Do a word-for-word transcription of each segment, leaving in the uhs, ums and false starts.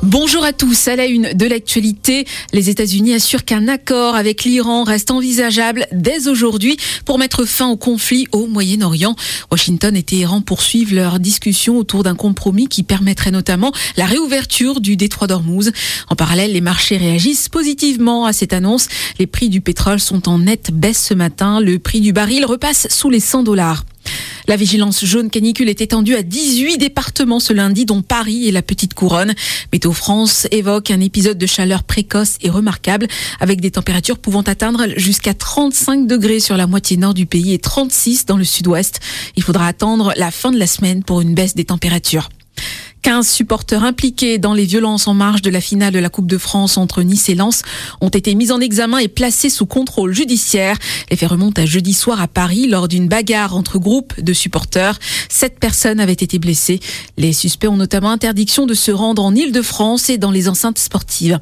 Bonjour à tous. À la une de l'actualité, les États-Unis assurent qu'un accord avec l'Iran reste envisageable dès aujourd'hui pour mettre fin au conflit au Moyen-Orient. Washington et Téhéran poursuivent leurs discussions autour d'un compromis qui permettrait notamment la réouverture du détroit d'Ormuz. En parallèle, les marchés réagissent positivement à cette annonce. Les prix du pétrole sont en nette baisse ce matin. Le prix du baril repasse sous les cent dollars. La vigilance jaune canicule est étendue à dix-huit départements ce lundi, dont Paris et la Petite Couronne. Météo France évoque un épisode de chaleur précoce et remarquable, avec des températures pouvant atteindre jusqu'à trente-cinq degrés sur la moitié nord du pays et trente-six dans le sud-ouest. Il faudra attendre la fin de la semaine pour une baisse des températures. quinze supporters impliqués dans les violences en marge de la finale de la Coupe de France entre Nice et Lens ont été mis en examen et placés sous contrôle judiciaire. Les faits remontent à jeudi soir à Paris lors d'une bagarre entre groupes de supporters. Sept personnes avaient été blessées. Les suspects ont notamment interdiction de se rendre en Île-de-France et dans les enceintes sportives.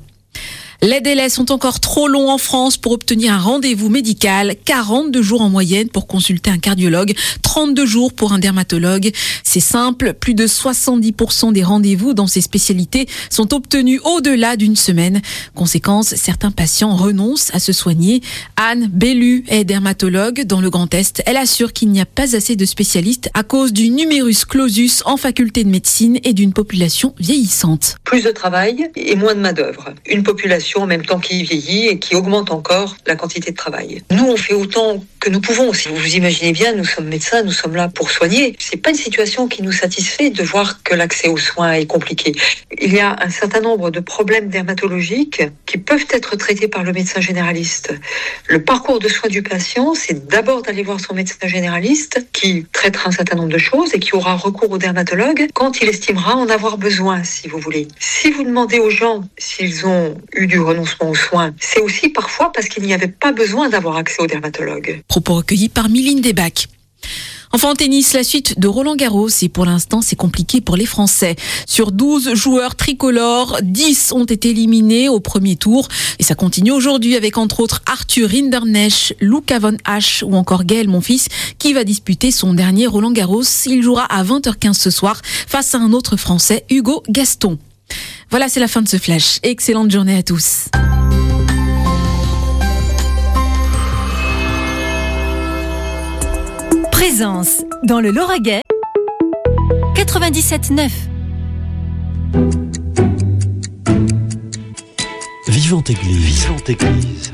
Les délais sont encore trop longs en France pour obtenir un rendez-vous médical. quarante-deux jours en moyenne pour consulter un cardiologue, trente-deux jours pour un dermatologue. C'est simple, plus de soixante-dix pour cent des rendez-vous dans ces spécialités sont obtenus au-delà d'une semaine. Conséquence, certains patients renoncent à se soigner. Anne Bellu est dermatologue dans le Grand Est. Elle assure qu'il n'y a pas assez de spécialistes à cause du numerus clausus en faculté de médecine et d'une population vieillissante. Plus de travail et moins de main-d'œuvre. Une population en même temps qui vieillit et qui augmente encore la quantité de travail. Nous, on fait autant que nous pouvons. Si vous imaginez bien, nous sommes médecins, nous sommes là pour soigner. C'est pas une situation qui nous satisfait de voir que l'accès aux soins est compliqué. Il y a un certain nombre de problèmes dermatologiques qui peuvent être traités par le médecin généraliste. Le parcours de soins du patient, c'est d'abord d'aller voir son médecin généraliste qui traitera un certain nombre de choses et qui aura recours au dermatologue quand il estimera en avoir besoin, si vous voulez. Si vous demandez aux gens s'ils ont eu du renoncement aux soins, c'est aussi parfois parce qu'il n'y avait pas besoin d'avoir accès au dermatologue. Propos recueillis par Mylène Debac. Enfin en tennis, la suite de Roland Garros et pour l'instant c'est compliqué pour les Français. Sur douze joueurs tricolores, dix ont été éliminés au premier tour et ça continue aujourd'hui avec entre autres Arthur Rinderknecht, Luca von Hasch ou encore Gaël Monfils qui va disputer son dernier Roland Garros. Il jouera à vingt heures quinze ce soir face à un autre Français, Hugo Gaston. Voilà, c'est la fin de ce flash. Excellente journée à tous. Présence dans le Lauragais quatre-vingt-dix-sept neuf. Vivante Église. Vivante Église.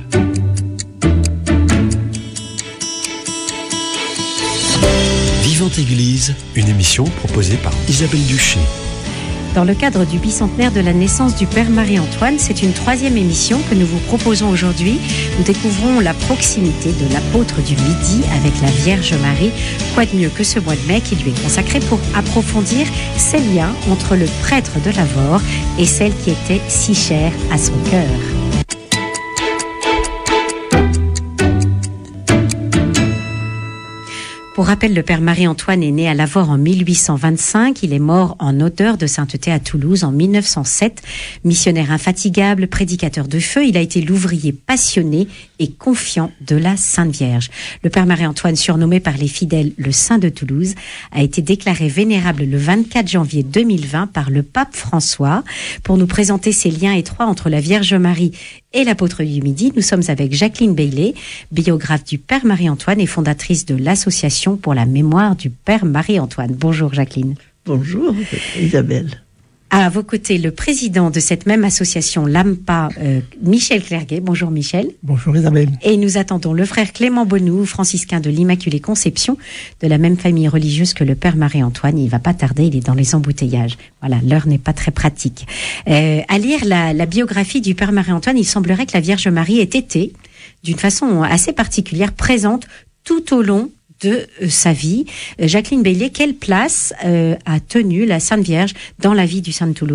Vivante Église, une émission proposée par Isabelle Duché. Dans le cadre du bicentenaire de la naissance du Père Marie-Antoine, c'est une troisième émission que nous vous proposons aujourd'hui. Nous découvrons la proximité de l'apôtre du Midi avec la Vierge Marie. Quoi de mieux que ce mois de mai qui lui est consacré pour approfondir ces liens entre le prêtre de Lavore et celle qui était si chère à son cœur. Pour rappel, le Père Marie-Antoine est né à Lavore en mille huit cent vingt-cinq. Il est mort en odeur de sainteté à Toulouse en mille neuf cent sept. Missionnaire infatigable, prédicateur de feu, il a été l'ouvrier passionné et confiant de la Sainte Vierge. Le Père Marie-Antoine, surnommé par les fidèles le Saint de Toulouse, a été déclaré vénérable le vingt-quatre janvier deux mille vingt par le pape François. Pour nous présenter ces liens étroits entre la Vierge Marie et l'apôtre du Midi, nous sommes avec Jacqueline Bailey, biographe du Père Marie-Antoine et fondatrice de l'association pour la mémoire du Père Marie-Antoine. Bonjour Jacqueline. Bonjour Isabelle. À vos côtés, le président de cette même association, l'A M P A, euh, Michel Clerguet. Bonjour Michel. Bonjour Isabelle. Et nous attendons le frère Clément Bonnou, franciscain de l'Immaculée Conception, de la même famille religieuse que le Père Marie-Antoine. Il va pas tarder, il est dans les embouteillages. Voilà, l'heure n'est pas très pratique. Euh, à lire la, la biographie du Père Marie-Antoine, il semblerait que la Vierge Marie ait été, d'une façon assez particulière, présente tout au long de euh, sa vie. Euh, Jacqueline Bailey, quelle place euh, a tenu la Sainte Vierge dans la vie du Saint de Toulouse ?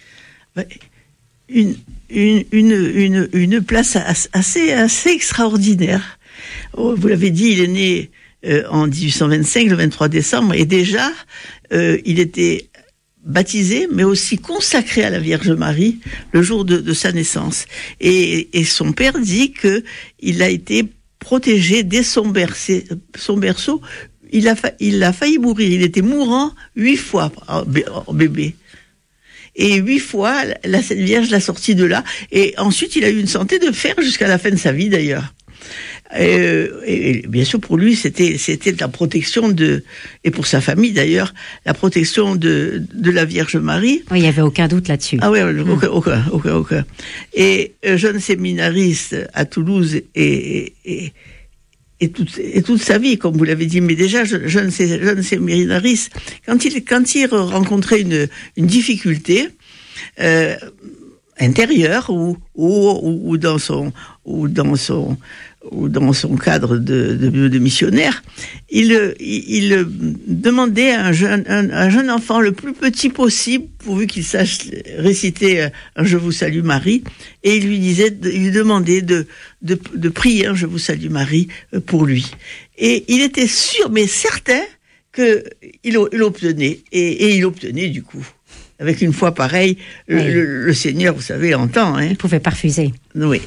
Une, une, une, une, une place assez, assez extraordinaire. Oh, vous l'avez dit, il est né euh, en dix-huit cent vingt-cinq, le vingt-trois décembre, et déjà, euh, il était baptisé, mais aussi consacré à la Vierge Marie le jour de, de sa naissance. Et, et son père dit qu'il a été protégé dès son, bercé, son berceau. Il a, fa, il a failli mourir. Il était mourant huit fois en bébé. Et huit fois, la Sainte Vierge l'a sorti de là. Et ensuite, il a eu une santé de fer jusqu'à la fin de sa vie, d'ailleurs. Euh, et, et bien sûr, pour lui, c'était c'était la protection de, et pour sa famille d'ailleurs, la protection de de la Vierge Marie. Oui, il n'y avait aucun doute là-dessus. Ah oui, aucun, aucun, aucun, aucun. Et euh, jeune séminariste à Toulouse et et, et toute et toute sa vie, comme vous l'avez dit, mais déjà jeune jeune séminariste, quand il quand il rencontrait une une difficulté euh, intérieure ou ou ou dans son ou dans son ou dans son cadre de, de, de missionnaire, il, il, il demandait à un jeune, un, un jeune enfant le plus petit possible, pourvu qu'il sache réciter un Je vous salue Marie, et il lui disait, il lui demandait de, de, de prier un Je vous salue Marie pour lui. Et il était sûr, mais certain, que il, il obtenait, et, et il obtenait du coup. Avec une foi pareille, oui. le, le, le Seigneur, vous savez, entend. Hein. Il ne pouvait pas refuser. Oui.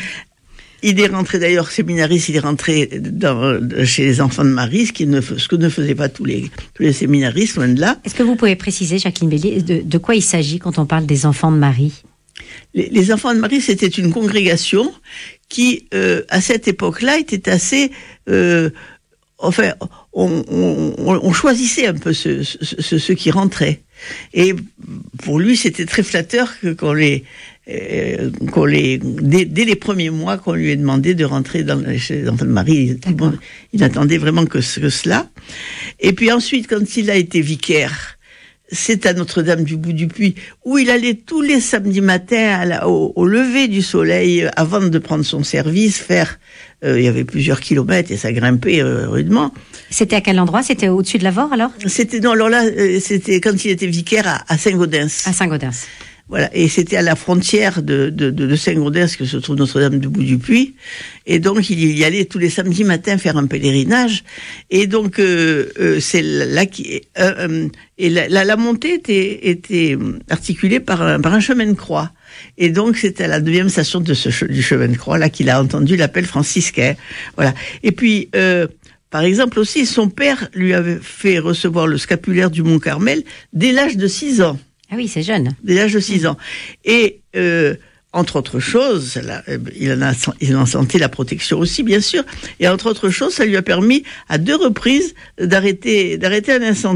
Il est rentré d'ailleurs séminariste, il est rentré dans, chez les enfants de Marie, ce, qui ne, ce que ne faisaient pas tous les, tous les séminaristes, loin de là. Est-ce que vous pouvez préciser, Jacqueline Bélier, de, de quoi il s'agit quand on parle des enfants de Marie ? les, les enfants de Marie, c'était une congrégation qui, euh, à cette époque-là, était assez... Euh, enfin, on, on, on choisissait un peu ceux, ceux, ceux qui rentraient. Et pour lui, c'était très flatteur que qu'on les... Euh, qu'on les, dès, dès les premiers mois qu'on lui ait demandé de rentrer dans, chez les enfants de Marie, il, bon, il attendait vraiment que, que cela. Et puis ensuite, quand il a été vicaire, c'est à Notre-Dame du Bout du Puy, où il allait tous les samedis matins à la, au, au lever du soleil, avant de prendre son service, faire, euh, il y avait plusieurs kilomètres et ça grimpait euh, rudement. C'était à quel endroit ? C'était au-dessus de Lavore alors ? C'était, non, alors là, euh, c'était quand il était vicaire à, à Saint-Gaudens. À Saint-Gaudens. Voilà, et c'était à la frontière de, de, de, de Saint-Gaudens que se trouve Notre-Dame du Bout du Puy, et donc il y allait tous les samedis matins faire un pèlerinage, et donc euh, euh, c'est là qui euh, euh, et la, la, la montée était, était articulée par un, par un chemin de croix, et donc c'était à la deuxième station de ce du chemin de croix là qu'il a entendu l'appel franciscain, voilà. Et puis euh, par exemple aussi, son père lui avait fait recevoir le scapulaire du Mont Carmel dès l'âge de six ans. Ah oui, c'est jeune. Dès l'âge de six ans. Et, euh, entre autres choses, là, il en a, il en a senti la protection aussi, bien sûr. Et entre autres choses, ça lui a permis, à deux reprises, d'arrêter, d'arrêter un incendie.